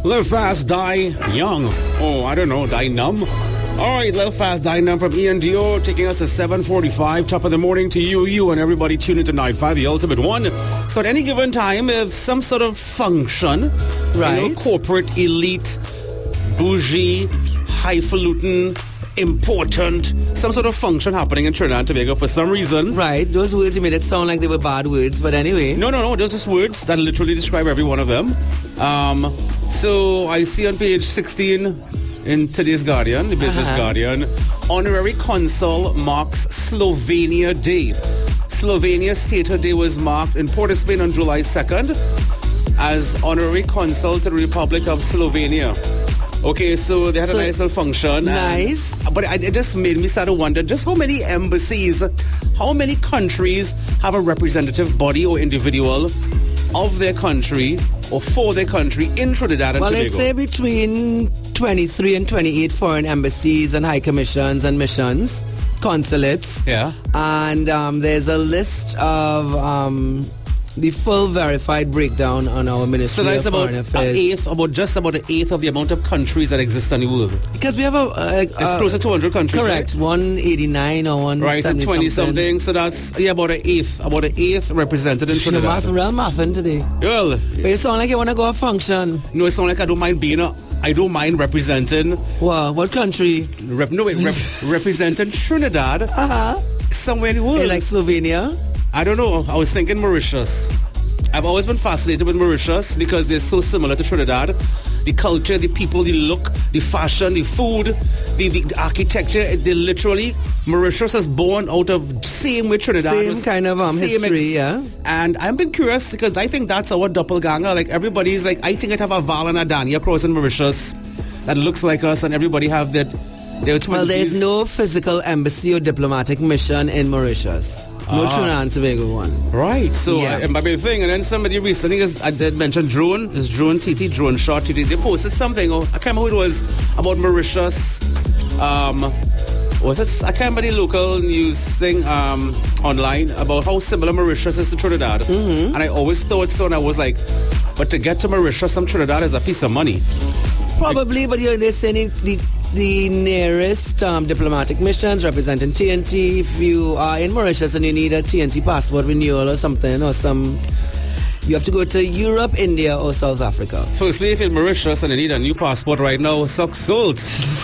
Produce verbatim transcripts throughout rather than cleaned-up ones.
Live fast, die young. Oh, I don't know, die numb. All right, Live fast, die numb from Ian Dio, taking us to seven forty-five, top of the morning to you, you, and everybody tune into Night five, the ultimate one. So at any given time, if some sort of function, right, you know, corporate, elite, bougie, highfalutin, important, some sort of function happening in Trinidad and Tobago for some reason. Right, those words you made it sound like they were bad words, but anyway. No, no, no, those are just words that literally describe every one of them. Um, so I see on page sixteen in today's Guardian, the Business uh-huh. Guardian, Honorary Consul marks Slovenia Day. Slovenia Statehood Day was marked in Port of Spain on July second as Honorary Consul to the Republic of Slovenia. Okay, so they had so, a nice little function. Nice. And, but it just made me start to wonder just how many embassies, how many countries have a representative body or individual of their country or for their country in Trinidad and well, Tobago. Well, they say between twenty-three and twenty-eight foreign embassies and high commissions and missions, consulates. Yeah. And um, there's a list of um, the full verified breakdown on our Ministry so that's of about Foreign Affairs. An eighth, about just about an eighth of the amount of countries that exist in the world. Because we have a... a it's uh, close to two hundred countries, correct, right? one eighty-nine or one seventy right, so twenty something. something. So that's, yeah, about an eighth, about an eighth represented in Trinidad. Math, real mathing today. Well... But you sound like you want to go a function. No, it sounds like I don't mind being a... I don't mind representing... Well, what country? Rep, no, wait, rep, representing Trinidad uh-huh. somewhere in the world. Hey, like Slovenia? I don't know. I was thinking Mauritius. I've always been fascinated with Mauritius because they're so similar to Trinidad. The culture, the people, the look, the fashion, the food, the, the, the architecture. They literally, Mauritius was born out of same with Trinidad. Same was kind of um, history, ex- yeah. And I've been curious because I think that's our doppelganger. Like everybody's like, I think I'd have a Val and a Danny across in Mauritius that looks like us, and everybody have that. Well, there's no physical embassy or diplomatic mission in Mauritius. No ah. Trinidad and Tobago one. Right, so yeah. uh, my big thing. And then somebody recently, is, I did mention drone, is drone T T, drone shot T T. They posted something, oh, I can't remember who it was, about Mauritius. Um, was it, I can't remember the local news thing um, online about how similar Mauritius is to Trinidad. Mm-hmm. And I always thought so, and I was like, but to get to Mauritius from Trinidad is a piece of money. Probably, but you're saying the the nearest um, diplomatic missions representing T N T. If you are in Mauritius and you need a T N T passport renewal or something, or some, you have to go to Europe, India, or South Africa. Firstly, if you're in Mauritius and you need a new passport right now, suck salt.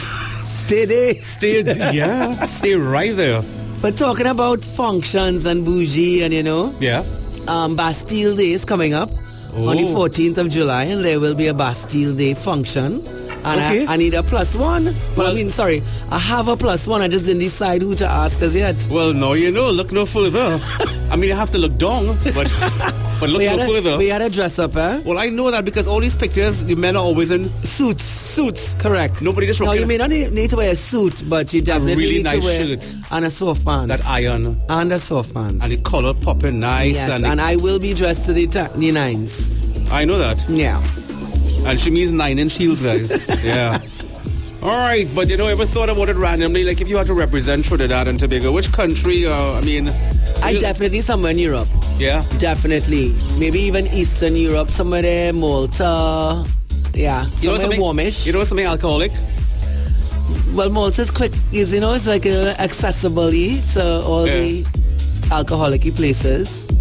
Stay there. Stay, yeah, stay right there. But talking about functions and bougie and, you know, yeah, um, Bastille Day is coming up. Oh. On the fourteenth of July, and there will be a Bastille Day function. And okay. I, I need a plus one. Well, well, I mean, sorry, I have a plus one. I just didn't decide who to ask as yet. Well, no, you know, look no further. I mean, you have to look down, but but look no a, further. We had a dress up, eh? Well, I know that because all these pictures, the men are always in suits. Suits, correct. Nobody just. No, you may not need, need to wear a suit, but you definitely a really need nice to wear shirt and a soft pants. That iron and a soft pants and the color popping nice. Yes, and, and the, I will be dressed to the, ta- the nines. I know that. Yeah. And she means nine-inch heels, guys. Yeah. All right, but you know, ever thought about it randomly? Like, if you had to represent Trinidad and Tobago, which country? Uh, I mean, I definitely somewhere in Europe. Yeah, definitely. Maybe even Eastern Europe, somewhere there, Malta. Yeah, somewhere you know something, warmish. You know something alcoholic? Well, Malta is quick. Is you know, it's like accessible to all yeah. the alcoholic places.